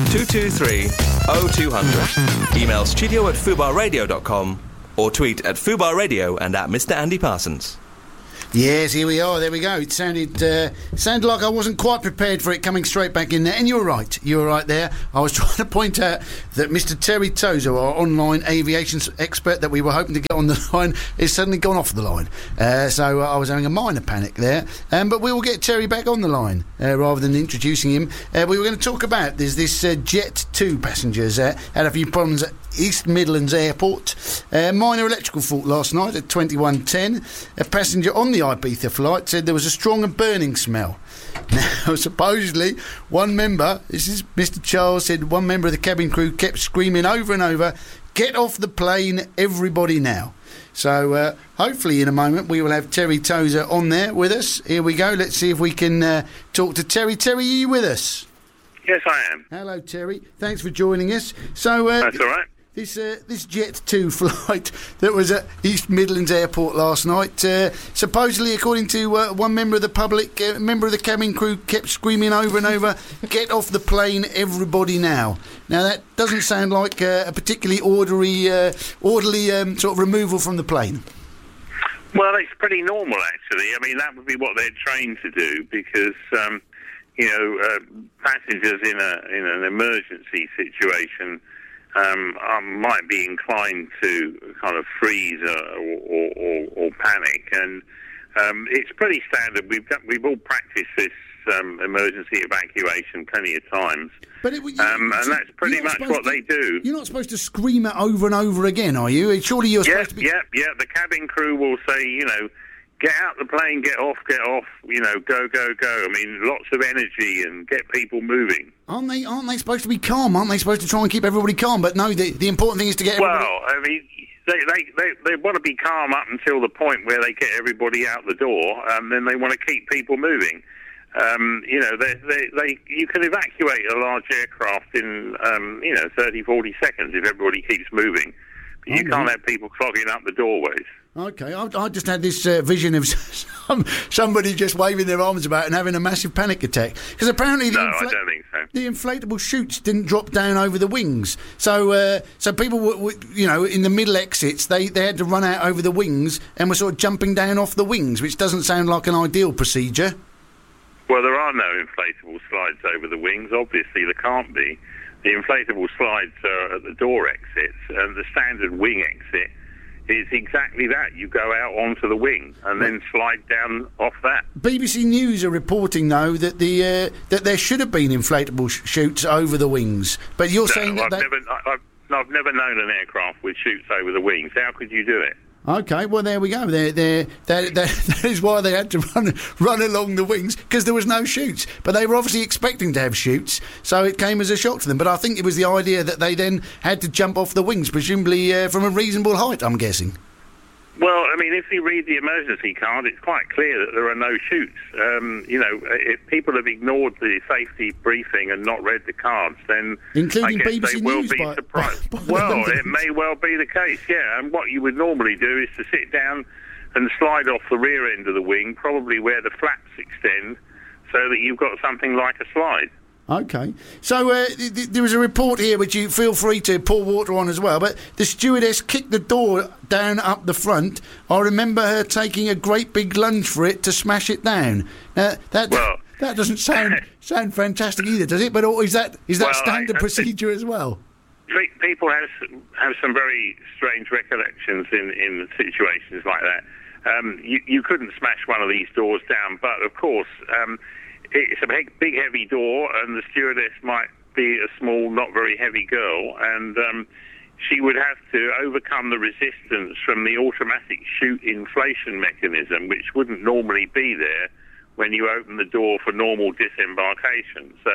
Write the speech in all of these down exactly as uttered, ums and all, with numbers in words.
two two three oh two hundred. Email studio at fubar radio dot com or tweet at Fubar Radio and at Mister Andy Parsons. Yes, here we are. There we go. It sounded uh, sounded like I wasn't quite prepared for it coming straight back in there. And you're right. You were right there. I was trying to point out that Mister Terry Tozer, our online aviation expert that we were hoping to get on the line, is suddenly gone off the line. Uh, so uh, I was having a minor panic there. Um, but we will get Terry back on the line uh, rather than introducing him. Uh, we were going to talk about there's this uh, Jet two passengers uh, had a few problems at East Midlands Airport. Uh, minor electrical fault last night at twenty-one ten. A passenger on the Ibiza flight said there was a strong and burning smell. Now, supposedly, one member, this is Mister Charles, said one member of the cabin crew kept screaming over and over, "Get off the plane, everybody now." So, uh, hopefully in a moment we will have Terry Tozer on there with us. Here we go. Let's see if we can uh, talk to Terry. Terry, are you with us? Yes, I am. Hello, Terry. Thanks for joining us. So, uh, That's all right. This uh, this Jet two flight that was at East Midlands Airport last night, uh, supposedly, according to uh, one member of the public, a uh, member of the cabin crew kept screaming over and over, "Get off the plane, everybody now." Now, that doesn't sound like uh, a particularly orderly, uh, orderly um, sort of removal from the plane. Well, it's pretty normal, actually. I mean, that would be what they're trained to do because, um, you know, uh, passengers in a in an emergency situation Um, I might be inclined to kind of freeze uh, or, or, or, or panic, and um, it's pretty standard. We've got, we've all practiced this um, emergency evacuation plenty of times, but it, you, um, and so that's pretty much what to, they do. You're not supposed to scream it over and over again, are you? Surely you're yeah, supposed to be... Yeah, yeah, the cabin crew will say, you know, get out the plane, get off, get off, you know, go, go, go. I mean, lots of energy and get people moving. Aren't they Aren't they supposed to be calm? Aren't they supposed to try and keep everybody calm? But no, the, the important thing is to get everybody... Well, I mean, they, they, they, they want to be calm up until the point where they get everybody out the door, and then they want to keep people moving. Um, you know, they, they, they, you can evacuate a large aircraft in, um, you know, thirty, forty seconds if everybody keeps moving. But you okay. can't have people clogging up the doorways. Okay, I, I just had this uh, vision of some, somebody just waving their arms about and having a massive panic attack. Because apparently the, no, infla- I don't think so. the inflatable chutes didn't drop down over the wings. So uh, so people, were, were, you know, in the middle exits, they, they had to run out over the wings and were sort of jumping down off the wings, which doesn't sound like an ideal procedure. Well, there are no inflatable slides over the wings. Obviously, there can't be. The inflatable slides are at the door exits, and the standard wing exit is exactly that. You go out onto the wing and then slide down off that. B B C News are reporting, though, that the uh, that there should have been inflatable sh- chutes over the wings. But you're no, saying that... I've, that... Never, I, I've, I've never known an aircraft with chutes over the wings. How could you do it? Okay, well, there we go. They're, they're, they're, they're, that is why they had to run run along the wings, because there was no chutes. But they were obviously expecting to have chutes, so it came as a shock to them. But I think it was the idea that they then had to jump off the wings, presumably uh, from a reasonable height, I'm guessing. Well, I mean, if you read the emergency card, it's quite clear that there are no chutes. Um, you know, if people have ignored the safety briefing and not read the cards, then including I guess B B C they will News be by, surprised. By, by well, it may well be the case, yeah. And what you would normally do is to sit down and slide off the rear end of the wing, probably where the flaps extend, so that you've got something like a slide. Okay. So uh, th- th- there was a report here which you feel free to pour water on as well, but the stewardess kicked the door down up the front. I remember her taking a great big lunge for it to smash it down. Now, that well, that doesn't sound sound fantastic either, does it? But or is that is that well, standard I, I procedure as well? People have have some very strange recollections in, in situations like that. Um, you, you couldn't smash one of these doors down, but of course... Um, it's a big, big, heavy door, and the stewardess might be a small, not very heavy girl, and um, she would have to overcome the resistance from the automatic chute inflation mechanism, which wouldn't normally be there when you open the door for normal disembarkation. So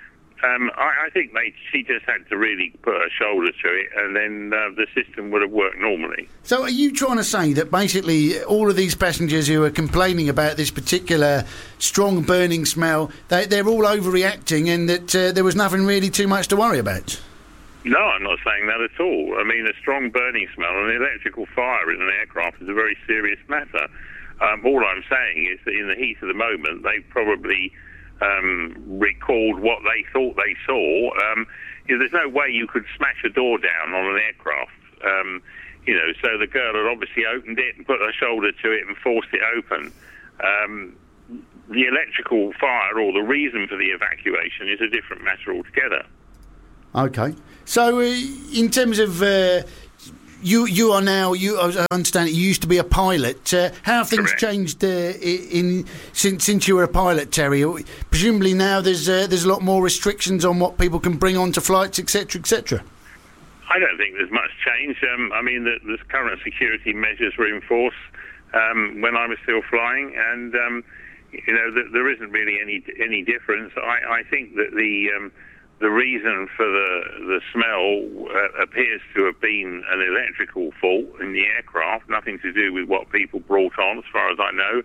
um, I, I think they, she just had to really put her shoulder to it, and then uh, the system would have worked normally. So are you trying to say that basically all of these passengers who are complaining about this particular strong burning smell, they, they're all overreacting, and that uh, there was nothing really too much to worry about? No, I'm not saying that at all. I mean, a strong burning smell and an electrical fire in an aircraft is a very serious matter. Um, all I'm saying is that in the heat of the moment, they probably um, recalled what they thought they saw. Um, you know, there's no way you could smash a door down on an aircraft. Um, you know, so the girl had obviously opened it and put her shoulder to it and forced it open. Um, the electrical fire or the reason for the evacuation is a different matter altogether. Okay. So, uh, in terms of uh, you, you are now. You, I understand. You used to be a pilot. Uh, how have things Correct. changed uh, in since since you were a pilot, Terry? Presumably now there's uh, there's a lot more restrictions on what people can bring onto flights, et cetera, et cetera. I don't think there's much change. Um, I mean, the, the current security measures were in force um, when I was still flying, and um, you know, the, there isn't really any any difference. I, I think that the um, the reason for the the smell uh, appears to have been an electrical fault in the aircraft, nothing to do with what people brought on, as far as I know.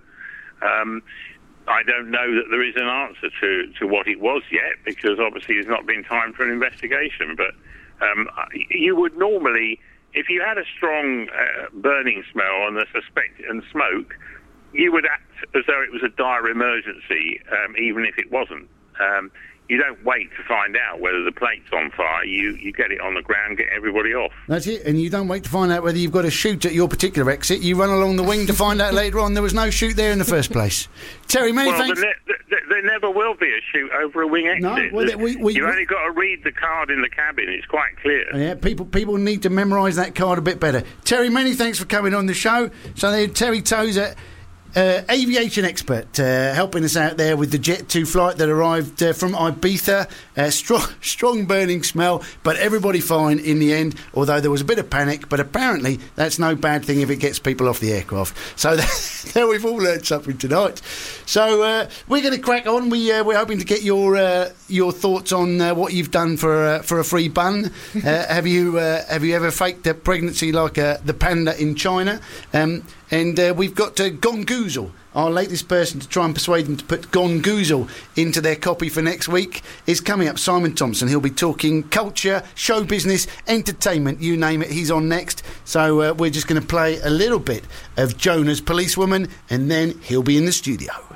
Um, I don't know that there is an answer to, to what it was yet, because obviously there's not been time for an investigation. But um, you would normally, if you had a strong uh, burning smell and a suspect and smoke, you would act as though it was a dire emergency, um, even if it wasn't. Um, you don't wait to find out whether the plate's on fire. You you get it on the ground, get everybody off. That's it, and you don't wait to find out whether you've got a chute at your particular exit. You run along the wing to find out later on there was no chute there in the first place. Terry, many well, thanks. There, ne- there never will be a chute over a wing exit. No, well, we, we, You've we, only got to read the card in the cabin. It's quite clear. Yeah, people people need to memorise that card a bit better. Terry, many thanks for coming on the show. So there, Terry Tozer, uh, aviation expert, uh, helping us out there with the Jet two flight that arrived uh, from Ibiza. Uh, strong, strong burning smell, but everybody fine in the end, although there was a bit of panic, but apparently that's no bad thing if it gets people off the aircraft. So there we've all learned something tonight. So uh, we're going to crack on. We, uh, we're hoping to get your uh, your thoughts on uh, what you've done for uh, for a free bun. Uh, have you uh, have you ever faked a pregnancy like uh, the panda in China? Um, and uh, we've got uh, Gongoozle, our latest person to try and persuade them to put Gongoozle into their copy for next week, is coming up. Simon Thompson. He'll be talking culture, show business, entertainment, you name it. He's on next. So uh, we're just going to play a little bit of Jonah's Policewoman, and then he'll be in the studio.